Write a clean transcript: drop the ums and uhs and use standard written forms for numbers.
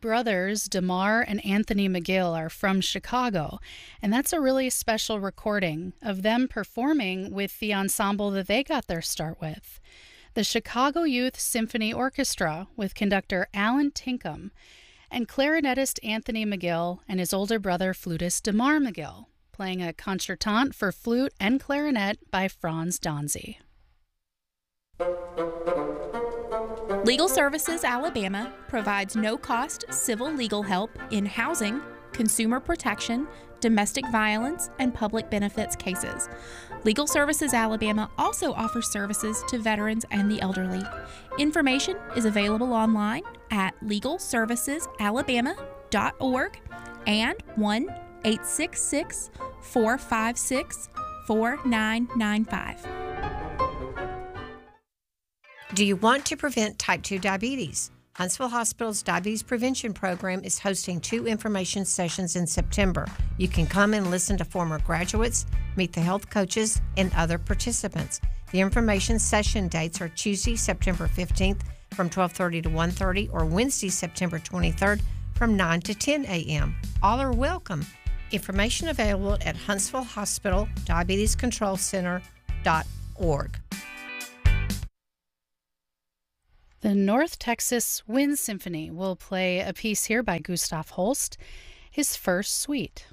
brothers, Damar and Anthony McGill, are from Chicago, and that's a really special recording of them performing with the ensemble that they got their start with. The Chicago Youth Symphony Orchestra with conductor Alan Tinkham and clarinetist Anthony McGill and his older brother flutist Damar McGill, playing a concertante for flute and clarinet by Franz Donzi. Legal Services Alabama provides no-cost civil legal help in housing, consumer protection, domestic violence, and public benefits cases. Legal Services Alabama also offers services to veterans and the elderly. Information is available online at legalservicesalabama.org and 1-866-456-4995. Do you want to prevent type 2 diabetes? Huntsville Hospital's Diabetes Prevention Program is hosting 2 information sessions in September. You can come and listen to former graduates, meet the health coaches, and other participants. The information session dates are Tuesday, September 15th from 12:30 to 1:30 or Wednesday, September 23rd from 9 to 10 a.m. All are welcome. Information available at Huntsville Hospital Diabetes Control Center.org. The North Texas Wind Symphony will play a piece here by Gustav Holst, his first suite.